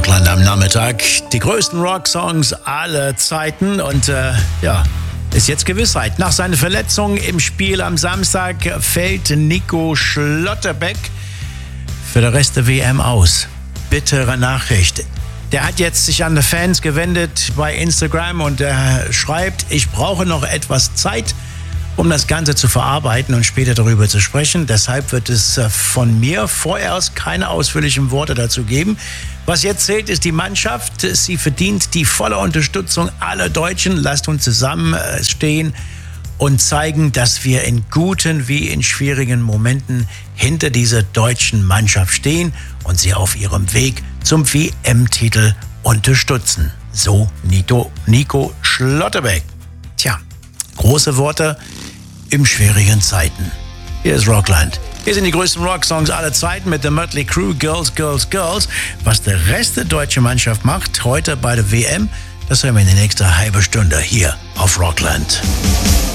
Rockland am Nachmittag. Die größten Rocksongs aller Zeiten und ist jetzt Gewissheit. Nach seiner Verletzung im Spiel am Samstag fällt Nico Schlotterbeck für den Rest der WM aus. Bittere Nachricht. Der hat jetzt sich an die Fans gewendet bei Instagram und er schreibt, ich brauche noch etwas Zeit, um das Ganze zu verarbeiten und später darüber zu sprechen. Deshalb wird es von mir vorerst keine ausführlichen Worte dazu geben. Was jetzt zählt, ist die Mannschaft. Sie verdient die volle Unterstützung aller Deutschen. Lasst uns zusammenstehen und zeigen, dass wir in guten wie in schwierigen Momenten hinter dieser deutschen Mannschaft stehen und sie auf ihrem Weg zum WM-Titel unterstützen. So Nico Schlotterbeck. Tja, große Worte in schwierigen Zeiten. Hier ist Rockland. Hier sind die größten Rocksongs aller Zeiten mit der Mötley Crüe, Girls, Girls, Girls. Was der Rest der deutschen Mannschaft macht heute bei der WM, das hören wir in der nächsten halben Stunde hier auf Rockland.